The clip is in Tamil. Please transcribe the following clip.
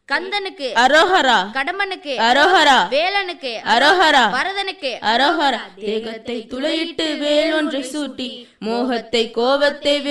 கந்தனுக்கு அரோஹரா, கடம்பனுக்கு அரோஹரா, வேலனுக்கு அரோஹரா, பரதனுக்கு அரோஹரா. தேகத்தை துளையிட்டு வேலொன்றை சூட்டி மோகத்தை கோபத்தை